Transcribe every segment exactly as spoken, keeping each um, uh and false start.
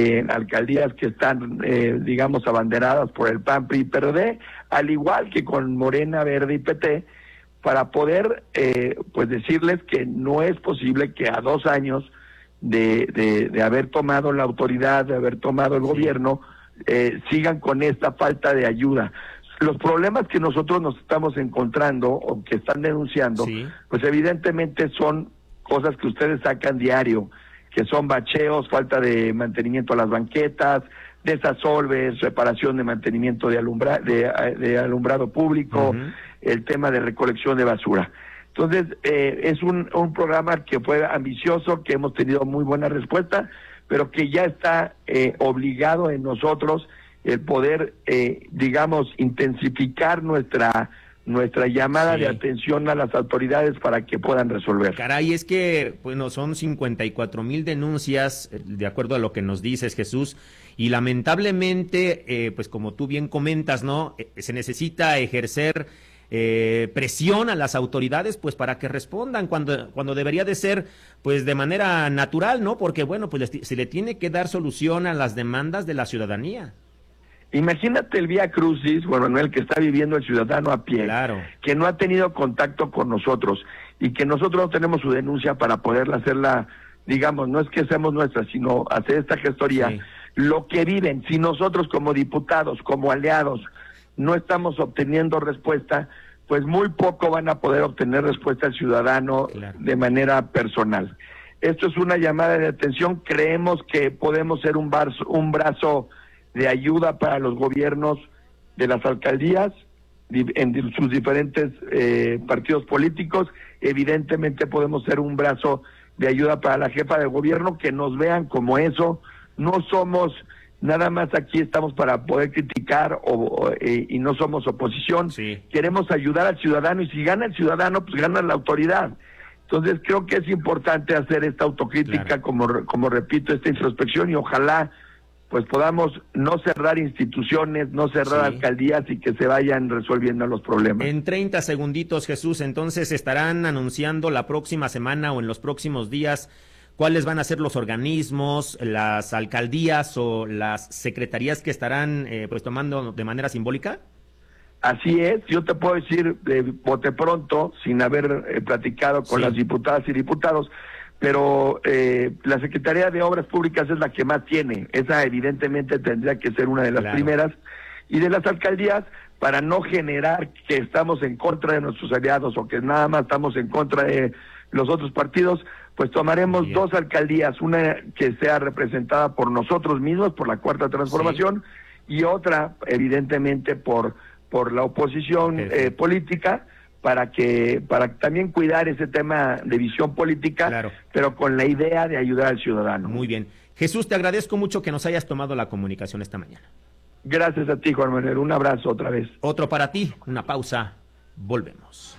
eh, alcaldías que están, eh, digamos, abanderadas por el P A N, P R I y P R D, al igual que con Morena, Verde y P T, para poder, eh, pues decirles que no es posible que a dos años de, de, de haber tomado la autoridad, de haber tomado el sí. gobierno, eh, sigan con esta falta de ayuda. Los problemas que nosotros nos estamos encontrando o que están denunciando, sí. pues evidentemente son cosas que ustedes sacan diario, que son bacheos, falta de mantenimiento a las banquetas, desasolves, reparación de mantenimiento de, alumbra, de, de alumbrado público, uh-huh. el tema de recolección de basura. Entonces, eh, es un, un programa que fue ambicioso, que hemos tenido muy buena respuesta, pero que ya está eh, obligado en nosotros el poder, eh, digamos, intensificar nuestra nuestra llamada sí. de atención a las autoridades para que puedan resolver. Caray, es que, bueno, son cincuenta y cuatro mil denuncias, de acuerdo a lo que nos dices, Jesús, y lamentablemente, eh, pues como tú bien comentas, ¿no? Eh, se necesita ejercer eh, presión a las autoridades, pues para que respondan, cuando cuando debería de ser, pues de manera natural, ¿no? Porque, bueno, pues les, se le tiene que dar solución a las demandas de la ciudadanía. Imagínate el vía crucis, Juan Manuel, que está viviendo el ciudadano a pie, claro. que no ha tenido contacto con nosotros y que nosotros no tenemos su denuncia para poderla hacerla, digamos, no es que seamos nuestras, sino hacer esta gestoría. Sí. Lo que viven, si nosotros como diputados, como aliados, no estamos obteniendo respuesta, pues muy poco van a poder obtener respuesta al ciudadano claro. de manera personal. Esto es una llamada de atención, creemos que podemos ser un brazo, un brazo de ayuda para los gobiernos de las alcaldías en sus diferentes eh, partidos políticos. Evidentemente podemos ser un brazo de ayuda para la jefa de gobierno, que nos vean como eso. No somos, nada más aquí estamos para poder criticar o, o, eh, y no somos oposición. Sí. Queremos ayudar al ciudadano y si gana el ciudadano, pues gana la autoridad. Entonces creo que es importante hacer esta autocrítica, claro. como, como repito, esta introspección y ojalá pues podamos no cerrar instituciones, no cerrar sí. alcaldías y que se vayan resolviendo los problemas. En treinta segunditos, Jesús, entonces estarán anunciando la próxima semana o en los próximos días cuáles van a ser los organismos, las alcaldías o las secretarías que estarán eh, pues tomando de manera simbólica. Así es, yo te puedo decir de bote pronto, sin haber eh, platicado con sí. las diputadas y diputados, pero eh, la Secretaría de Obras Públicas es la que más tiene, esa evidentemente tendría que ser una de las claro. primeras, y de las alcaldías, para no generar que estamos en contra de nuestros aliados o que nada más estamos en contra de los otros partidos, pues tomaremos Bien. dos alcaldías, una que sea representada por nosotros mismos, por la Cuarta Transformación, sí. y otra, evidentemente, por, por la oposición eh, política, para que para también cuidar ese tema de visión política, claro. pero con la idea de ayudar al ciudadano. Muy bien. Jesús, te agradezco mucho que nos hayas tomado la comunicación esta mañana. Gracias a ti, Juan Manuel. Un abrazo otra vez. Otro para ti. Una pausa. Volvemos.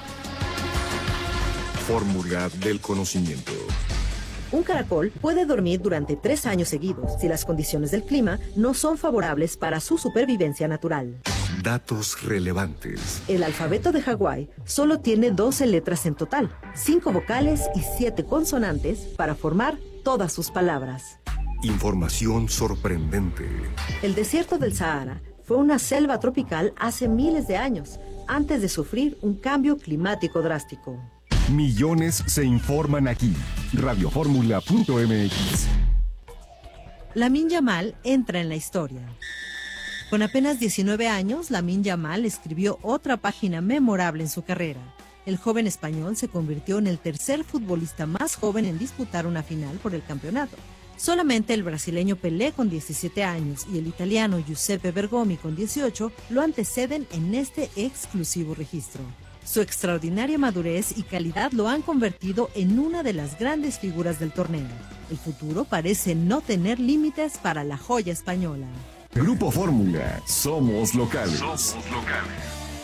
Fórmula del conocimiento. Un caracol puede dormir durante tres años seguidos si las condiciones del clima no son favorables para su supervivencia natural. Datos relevantes. El alfabeto de Hawái solo tiene doce letras en total, cinco vocales y siete consonantes para formar todas sus palabras. Información sorprendente. El desierto del Sahara fue una selva tropical hace miles de años, antes de sufrir un cambio climático drástico. Millones se informan aquí. radio fórmula punto m x. Lamine Yamal entra en la historia. Con apenas diecinueve años, Lamine Yamal escribió otra página memorable en su carrera. El joven español se convirtió en el tercer futbolista más joven en disputar una final por el campeonato. Solamente el brasileño Pelé con diecisiete años y el italiano Giuseppe Bergomi con dieciocho lo anteceden en este exclusivo registro. Su extraordinaria madurez y calidad lo han convertido en una de las grandes figuras del torneo. El futuro parece no tener límites para la joya española. Grupo Fórmula, somos locales. Somos locales.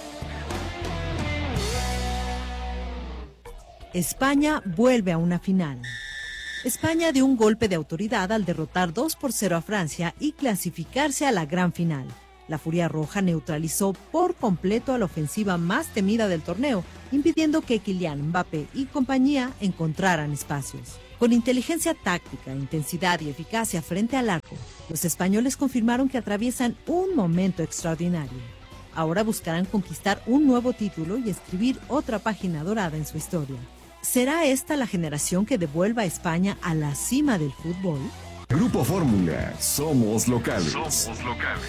España vuelve a una final. España dio un golpe de autoridad al derrotar dos por cero a Francia y clasificarse a la gran final. La Furia Roja neutralizó por completo a la ofensiva más temida del torneo, impidiendo que Kylian Mbappé y compañía encontraran espacios. Con inteligencia táctica, intensidad y eficacia frente al arco, los españoles confirmaron que atraviesan un momento extraordinario. Ahora buscarán conquistar un nuevo título y escribir otra página dorada en su historia. ¿Será esta la generación que devuelva a España a la cima del fútbol? Grupo Fórmula, somos locales. Somos locales.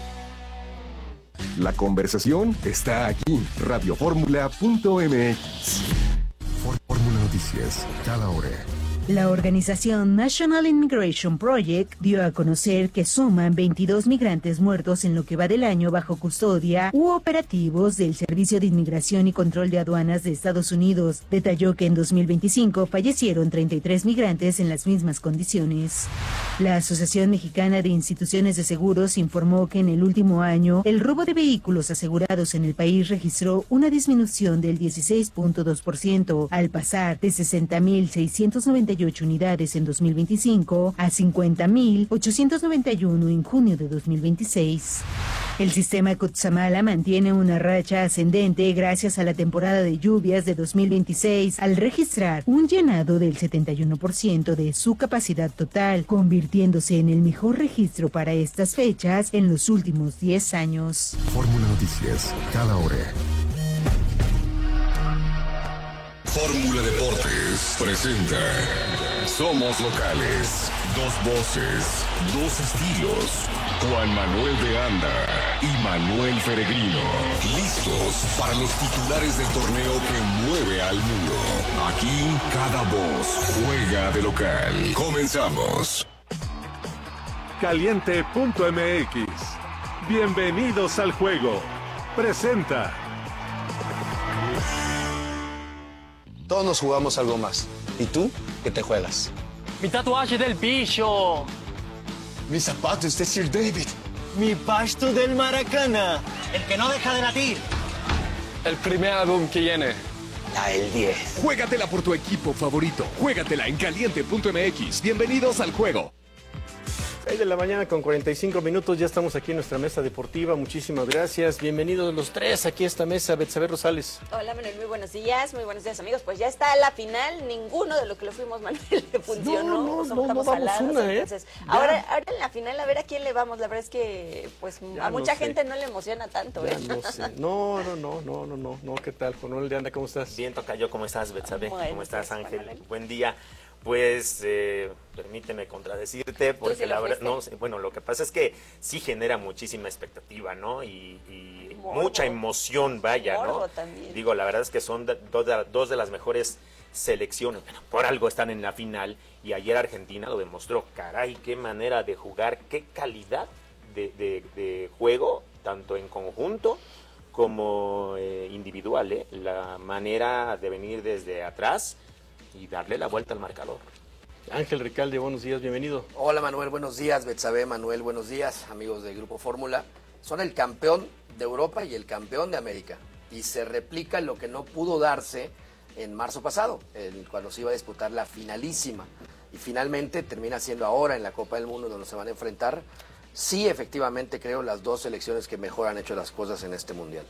La conversación está aquí. radio fórmula punto m x. Fórmula Noticias, cada hora. La organización National Immigration Project dio a conocer que suman veintidós migrantes muertos en lo que va del año bajo custodia u operativos del Servicio de Inmigración y Control de Aduanas de Estados Unidos. Detalló que en dos mil veinticinco fallecieron treinta y tres migrantes en las mismas condiciones. La Asociación Mexicana de Instituciones de Seguros informó que en el último año el robo de vehículos asegurados en el país registró una disminución del dieciséis punto dos por ciento al pasar de sesenta mil seiscientos noventa y ocho unidades en dos mil veinticinco a cincuenta mil ochocientos noventa y uno en junio de dos mil veintiséis. El sistema Cutzamala mantiene una racha ascendente gracias a la temporada de lluvias de dos mil veintiséis al registrar un llenado del setenta y uno por ciento de su capacidad total, convirtiéndose en el mejor registro para estas fechas en los últimos diez años. Fórmula Noticias, cada hora. Fórmula Deportes presenta Somos Locales. Dos voces, dos estilos. Juan Manuel de Anda y Manuel Peregrino. Listos para los titulares del torneo que mueve al mundo. Aquí cada voz juega de local. Comenzamos. Caliente punto m x. Bienvenidos al juego. Presenta. Todos nos jugamos algo más. ¿Y tú qué te juegas? Mi tatuaje del bicho. Mis zapatos de Sir David. Mi pasto del Maracana. El que no deja de latir. El primer álbum que viene. La el diez. Juégatela por tu equipo favorito. Juégatela en caliente punto m x. Bienvenidos al juego. seis de la mañana con cuarenta y cinco minutos, ya estamos aquí en nuestra mesa deportiva, muchísimas gracias, bienvenidos los tres aquí a esta mesa, Betsabe Rosales. Hola Manuel, muy buenos días, muy buenos días amigos, pues ya está la final, ninguno de lo que lo fuimos Manuel le funcionó, no, no, somos no, no vamos alados, una, ¿eh? Entonces, ahora, ahora en la final a ver a quién le vamos, la verdad es que pues Ya a mucha no sé. gente no le emociona tanto. Ya ¿eh? no sé, no, no, no, no, no, no, no, ¿qué tal? Manuel de Anda, ¿cómo estás? Bien, tocayo, ¿cómo estás, Betsabe? Bueno, ¿Cómo estás, pues, Ángel? Manuel. Buen día. Pues eh, permíteme contradecirte porque sí la lo verdad, fuiste? no, bueno, lo que pasa es que sí genera muchísima expectativa, ¿no? Y, y Morbo. mucha emoción, vaya, Morbo ¿no? también. Digo, la verdad es que son de- dos, de, dos de las mejores selecciones, bueno, por algo están en la final y ayer Argentina lo demostró, caray, qué manera de jugar, qué calidad de, de- de juego, tanto en conjunto como eh, individual, ¿eh? La manera de venir desde atrás y darle la vuelta al marcador. Ángel Ricalde, buenos días, bienvenido. Hola Manuel, buenos días. Betsabe, Manuel, buenos días. Amigos del Grupo Fórmula. Son el campeón de Europa y el campeón de América. Y se replica lo que no pudo darse en marzo pasado, el, cuando se iba a disputar la finalísima. Y finalmente termina siendo ahora en la Copa del Mundo donde se van a enfrentar. Sí, efectivamente creo las dos selecciones que mejor han hecho las cosas en este Mundial.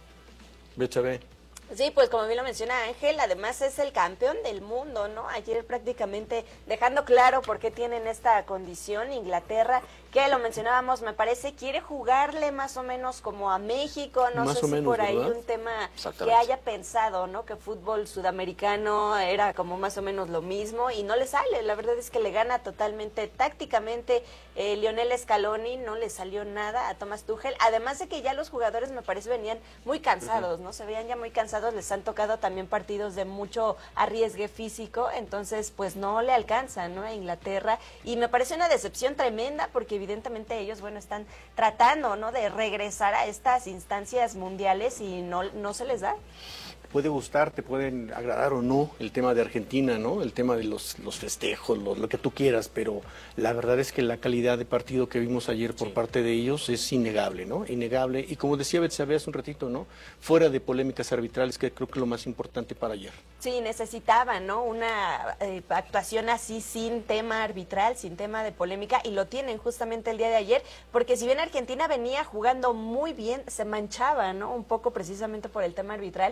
Betsabe. Sí, pues como bien lo menciona Ángel, además es el campeón del mundo, ¿no? Ayer prácticamente dejando claro por qué tienen esta condición Inglaterra, que lo mencionábamos, me parece, quiere jugarle más o menos como a México, no Más sé o si menos, por ahí ¿verdad? un tema que Exactamente. haya pensado, ¿no? Que fútbol sudamericano era como más o menos lo mismo y no le sale, la verdad es que le gana totalmente tácticamente eh, Lionel Scaloni, no le salió nada a Thomas Tuchel, además de que ya los jugadores me parece venían muy cansados, ¿no? Se veían ya muy cansados, les han tocado también partidos de mucho arriesgue físico, entonces pues no le alcanza, ¿no? A Inglaterra y me parece una decepción tremenda porque evidentemente ellos, bueno, están tratando, ¿no? De regresar a estas instancias mundiales y no, no se les da. Puede gustar, te pueden agradar o no el tema de Argentina, ¿no? El tema de los, los festejos, lo, lo que tú quieras, pero la verdad es que la calidad de partido que vimos ayer por Sí. parte de ellos es innegable, ¿no? Innegable. Y como decía Betsabe hace un ratito, ¿no? Fuera de polémicas arbitrales, que creo que es lo más importante para ayer. Sí, necesitaban, ¿no? Una eh, actuación así sin tema arbitral, sin tema de polémica, y lo tienen justamente el día de ayer, porque si bien Argentina venía jugando muy bien, se manchaba, ¿no? Un poco precisamente por el tema arbitral, y vaya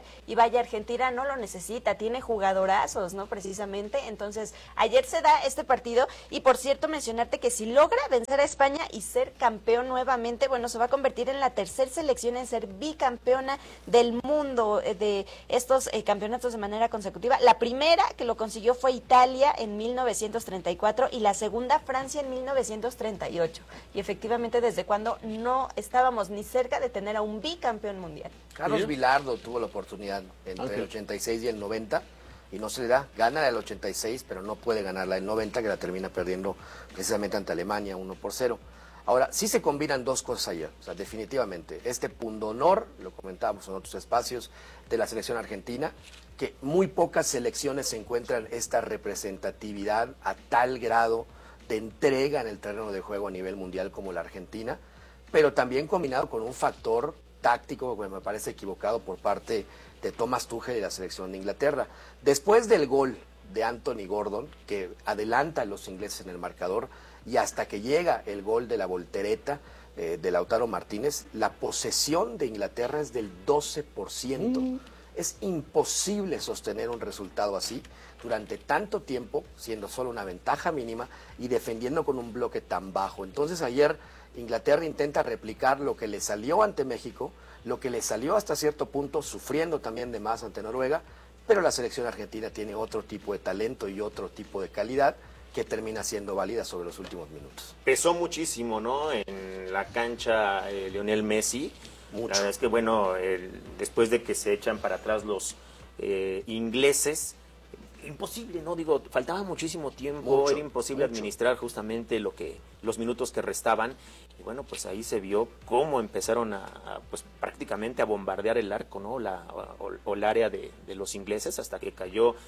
vaya, Argentina no lo necesita, tiene jugadorazos, ¿no? Precisamente, entonces ayer se da este partido y por cierto mencionarte que si logra vencer a España y ser campeón nuevamente, bueno, se va a convertir en la tercera selección en ser bicampeona del mundo eh, de estos eh, campeonatos de manera consecutiva. La primera que lo consiguió fue Italia en mil novecientos treinta y cuatro y la segunda Francia en mil novecientos treinta y ocho. Y efectivamente desde cuando no estábamos ni cerca de tener a un bicampeón mundial. Carlos Vilardo tuvo la oportunidad entre okay. el ochenta y seis y el noventa y no se le da. Gana la del ochenta y seis, pero no puede ganar la del noventa, que la termina perdiendo precisamente ante Alemania uno por cero. Ahora, sí se combinan dos cosas ayer, o sea, definitivamente. Este pundonor, lo comentábamos en otros espacios, de la selección argentina, que muy pocas selecciones encuentran esta representatividad a tal grado de entrega en el terreno de juego a nivel mundial como la Argentina, pero también combinado con un factor táctico que me parece equivocado por parte de Thomas Tuchel y la selección de Inglaterra. Después del gol de Anthony Gordon, que adelanta a los ingleses en el marcador, y hasta que llega el gol de la voltereta eh, de Lautaro Martínez, la posesión de Inglaterra es del doce por ciento. Mm. Es imposible sostener un resultado así durante tanto tiempo, siendo solo una ventaja mínima y defendiendo con un bloque tan bajo. Entonces ayer Inglaterra intenta replicar lo que le salió ante México, lo que le salió hasta cierto punto, sufriendo también de más ante Noruega, pero la selección argentina tiene otro tipo de talento y otro tipo de calidad que termina siendo válida sobre los últimos minutos. Pesó muchísimo, ¿no? En la cancha eh, Lionel Messi. Mucho. La verdad es que, bueno, el, después de que se echan para atrás los eh, ingleses, imposible, ¿no? Digo, faltaba muchísimo tiempo, mucho, era imposible mucho. administrar justamente lo que los minutos que restaban. Y bueno, pues ahí se vio cómo empezaron a, a pues prácticamente a bombardear el arco, ¿no? La, o, o el área de, de los ingleses hasta que cayó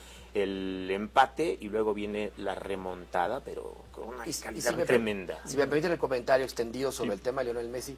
el empate y luego viene la remontada, pero con una y, calidad y si tremenda. Me, si me permiten el comentario extendido sobre sí. el tema de Lionel Messi,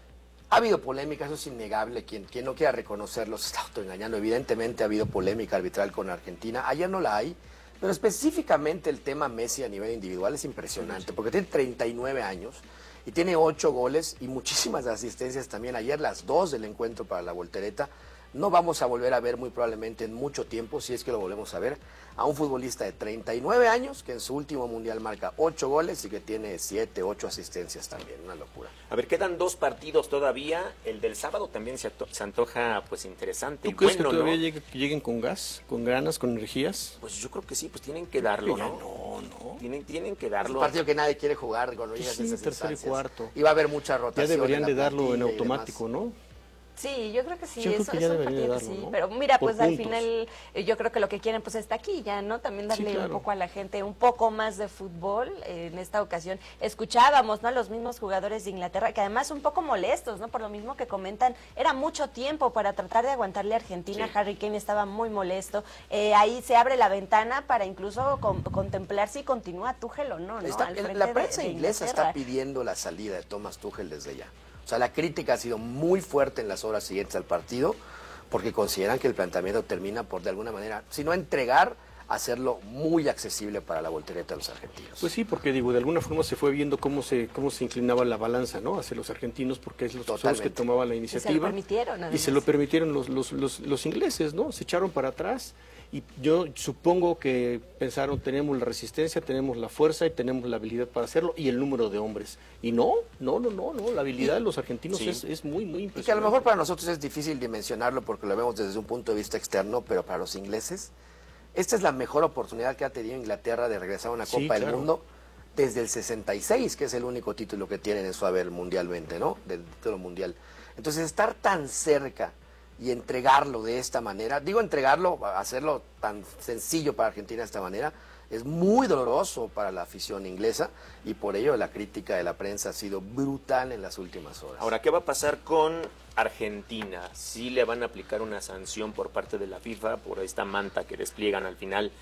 ha habido polémica, eso es innegable, quien, quien no quiera reconocerlo se está autoengañando. Evidentemente ha habido polémica arbitral con Argentina, ayer no la hay, pero específicamente el tema Messi a nivel individual es impresionante, porque tiene treinta y nueve años y tiene ocho goles y muchísimas asistencias también, ayer las dos del encuentro para la voltereta. No vamos a volver a ver muy probablemente en mucho tiempo, si es que lo volvemos a ver, a un futbolista de treinta y nueve años que en su último mundial marca ocho goles y que tiene siete, ocho asistencias también, una locura. A ver, quedan dos partidos todavía, el del sábado también se, se antoja pues interesante. ¿Tú crees bueno, que todavía ¿no? llegue, que lleguen con gas, con ganas, con energías? Pues yo creo que sí, pues tienen que darlo, ¿no? No, no. Tienen, tienen que darlo. Es un partido que nadie quiere jugar cuando llegas sí, a esas tercer instancias. y cuarto. Y va a haber mucha rotación. Ya deberían de darlo en automático, ¿no? Sí, yo creo que sí, yo creo eso que es ya un debería partido darlo, sí, ¿no? pero mira, Por pues al puntos. final eh, yo creo que lo que quieren pues está aquí ya, ¿no? También darle Sí, claro. un poco a la gente, un poco más de fútbol eh, en esta ocasión. Escuchábamos, ¿no? A los mismos jugadores de Inglaterra, que además un poco molestos, ¿no? Por lo mismo que comentan, era mucho tiempo para tratar de aguantarle a Argentina, sí. Harry Kane estaba muy molesto, eh, ahí se abre la ventana para incluso con, contemplar si continúa Tuchel o no, ¿no? Está, Al la frente prensa de, de inglesa Inglaterra. está pidiendo la salida de Thomas Tuchel desde ya. O sea, la crítica ha sido muy fuerte en las horas siguientes al partido, porque consideran que el planteamiento termina por, de alguna manera, si no entregar, hacerlo muy accesible para la voltereta de los argentinos. Pues sí, porque digo, de alguna forma se fue viendo cómo se cómo se inclinaba la balanza, ¿no? Hacia los argentinos, porque es los, son los que tomaban la iniciativa. Y se lo permitieron, además. Y se lo permitieron los, los, los, los ingleses, ¿no? Se echaron para atrás y yo supongo que pensaron, tenemos la resistencia, tenemos la fuerza y tenemos la habilidad para hacerlo y el número de hombres. Y no, no, no, no, no la habilidad y, de los argentinos sí. es, es muy, muy impresionante. Y que a lo mejor para nosotros es difícil dimensionarlo porque lo vemos desde un punto de vista externo, pero para los ingleses, esta es la mejor oportunidad que ha tenido Inglaterra de regresar a una Copa sí, del claro. Mundo desde el sesenta y seis, que es el único título que tienen en su haber mundialmente, ¿no? Del título mundial. Entonces, estar tan cerca y entregarlo de esta manera, digo entregarlo, hacerlo tan sencillo para Argentina de esta manera, es muy doloroso para la afición inglesa y por ello la crítica de la prensa ha sido brutal en las últimas horas. Ahora, ¿qué va a pasar con Argentina? ¿Sí le van a aplicar una sanción por parte de la FIFA por esta manta que despliegan al final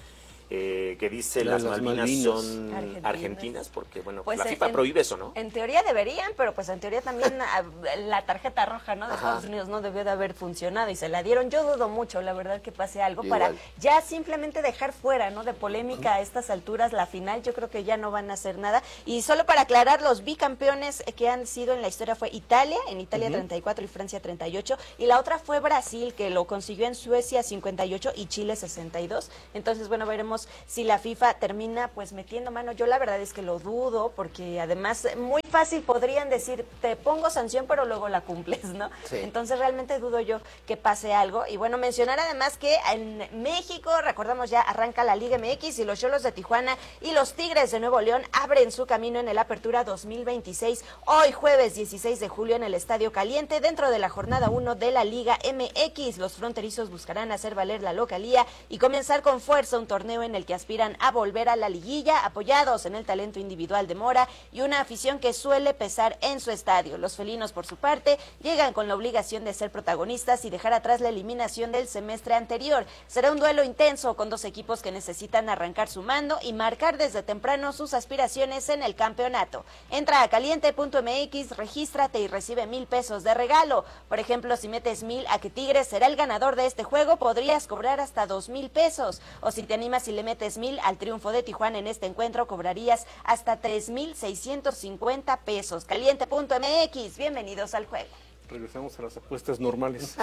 eh, que dice La las, las Malvinas, Malvinas. son Argentinas. argentinas, porque bueno, Pues la en- FIFA en- prohíbe eso, ¿no? En teoría deberían, pero pues en teoría también a- la tarjeta roja, ¿no? De Ajá. Estados Unidos no debió de haber funcionado y se la dieron. Yo dudo mucho, la verdad, que pase algo Igual. para ya simplemente dejar fuera, ¿no? De polémica a estas alturas la final. Yo creo que ya no van a hacer nada. Y solo para aclarar, los bicampeones que han sido en la historia fue Italia, en Italia Ujú. treinta y cuatro y Francia treinta y ocho, y la otra fue Brasil, que lo consiguió en Suecia cincuenta y ocho y Chile sesenta y dos. Entonces, bueno, veremos si la FIFA termina pues metiendo mano. Yo la verdad es que lo dudo, porque además muy fácil podrían decir, te pongo sanción, pero luego la cumples, ¿no? Sí. Entonces realmente dudo yo que pase algo. Y bueno, mencionar además que en México, recordamos ya, arranca la Liga M X y los Xolos de Tijuana y los Tigres de Nuevo León abren su camino en el Apertura dos mil veintiséis, hoy jueves dieciséis de julio en el Estadio Caliente, dentro de la jornada uno de la Liga M X. Los fronterizos buscarán hacer valer la localía y comenzar con fuerza un torneo en el que aspiran a volver a la liguilla, apoyados en el talento individual de Mora y una afición que suele pesar en su estadio. Los felinos, por su parte, llegan con la obligación de ser protagonistas y dejar atrás la eliminación del semestre anterior. Será un duelo intenso con dos equipos que necesitan arrancar sumando y marcar desde temprano sus aspiraciones en el campeonato. Entra a caliente punto m x, regístrate y recibe mil pesos de regalo. Por ejemplo, si metes mil a que Tigres será el ganador de este juego, podrías cobrar hasta dos mil pesos. O si te animas y le metes mil al triunfo de Tijuana en este encuentro, cobrarías hasta tres mil seiscientos cincuenta pesos. caliente punto m x, bienvenidos al juego. Regresamos a las apuestas normales.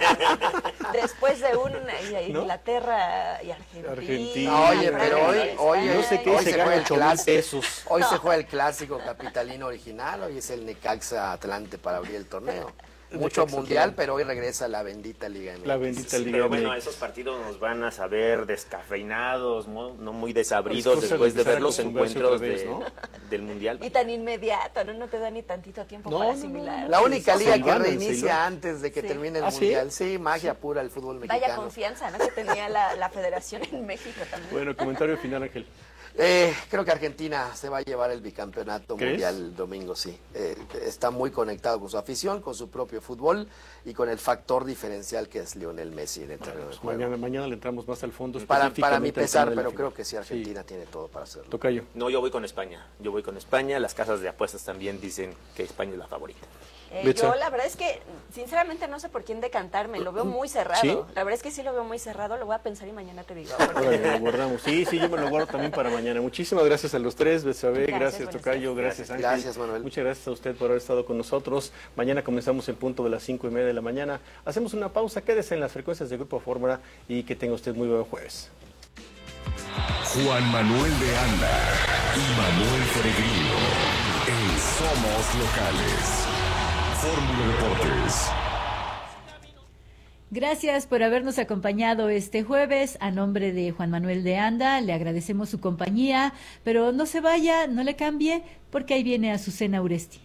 Después de un eh, ¿No? Inglaterra y Argentina. Argentina. Oye, pero hoy, hoy, No sé qué, hoy se se gana juega el ocho mil clásico. pesos. Hoy se juega el clásico capitalino original, hoy es el Necaxa Atlante para abrir el torneo. Mucho Necaxa mundial, Atlante. pero hoy regresa la bendita Liga M X. La bendita Sí, Liga pero bueno, M X. esos partidos nos van a saber descafeinados, no, no muy Es desabridos cosa después de de ver empezar a los acostumbrarse encuentros otra vez, de- ¿no? del Mundial. Y tan inmediato, ¿no? No te da ni tantito tiempo No, para no, no, asimilar. La única Sí, liga que silbando, reinicia silbando. antes de que Sí. termine el ¿Ah, sí? mundial. Sí, magia pura el fútbol mexicano. Vaya confianza, ¿no? Que tenía la, la federación en México también. Bueno, comentario final, Ángel. Eh, creo que Argentina se va a llevar el bicampeonato ¿Crees? mundial el domingo, sí. Eh, está muy conectado con su afición, con su propio fútbol y con el factor diferencial que es Lionel Messi en el terreno del juego. Mañana, mañana le entramos más al fondo. Para, para mi específicamente al pesar, tema del pero final. creo que sí, Argentina tiene todo para hacerlo. Tocayo. No, yo voy con España. Yo voy con España. Las casas de apuestas también dicen que España es la favorita. Eh, Betsa. yo la verdad es que, sinceramente, no sé por quién decantarme. Lo veo muy cerrado. ¿Sí? La verdad es que sí lo veo muy cerrado. Lo voy a pensar y mañana te digo. Órale, lo guardamos. Sí, sí, yo me lo guardo también para mañana. Muchísimas gracias a los tres, Betsabe, Gracias, gracias, buenas Tocayo, tardes. gracias Ángel. Gracias, Manuel. Muchas gracias a usted por haber estado con nosotros. Mañana comenzamos el punto de las cinco y media de la mañana. Hacemos una pausa, quédese en las frecuencias de Grupo Fórmula y que tenga usted muy buen jueves. Juan Manuel de Anda y Manuel Peregrino en Somos Locales. Fórmula Deportes. Gracias por habernos acompañado este jueves. A nombre de Juan Manuel de Anda, le agradecemos su compañía, pero no se vaya, no le cambie, porque ahí viene Azucena Uresti.